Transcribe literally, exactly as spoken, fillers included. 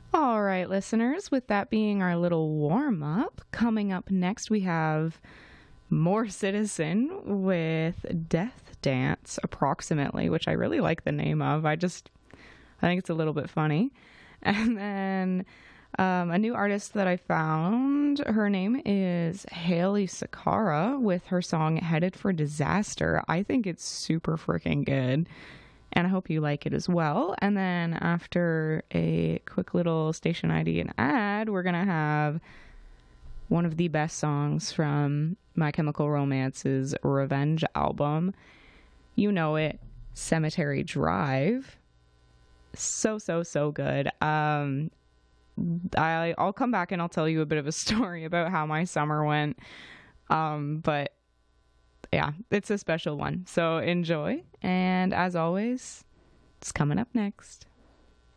All right, listeners, with that being our little warm up, coming up next we have more Citizen with Death Dance, approximately, which I really like the name of. I just, I think it's a little bit funny. And then um, a new artist that I found, her name is Haley Sakara with her song Headed for Disaster. I think it's super freaking good. And I hope you like it as well. And then after a quick little station I D and ad, we're going to have one of the best songs from My Chemical Romance's Revenge album. You know it, Cemetery Drive. So, so, so good. Um, I, I'll come back and I'll tell you a bit of a story about how my summer went. Um, but yeah, it's a special one. So enjoy. And as always, it's coming up next.